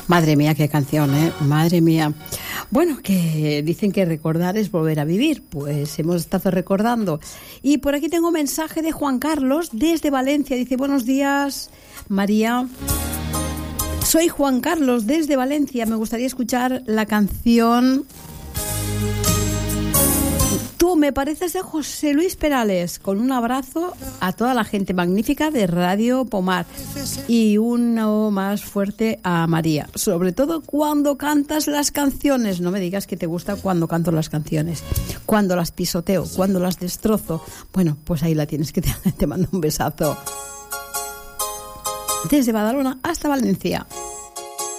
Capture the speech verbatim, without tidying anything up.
Madre mía, qué canción, ¿eh? Madre mía. Bueno, que dicen que recordar es volver a vivir. Pues hemos estado recordando. Y por aquí tengo un mensaje de Juan Carlos desde Valencia. Dice, buenos días, María. Soy Juan Carlos desde Valencia. Me gustaría escuchar la canción Tú me pareces de José Luis Perales. Con un abrazo a toda la gente magnífica de Radio Pomar y uno más fuerte a María, sobre todo cuando cantas las canciones. No me digas que te gusta cuando canto las canciones, cuando las pisoteo, cuando las destrozo. Bueno, pues ahí la tienes, que te, te mando un besazo desde Badalona hasta Valencia.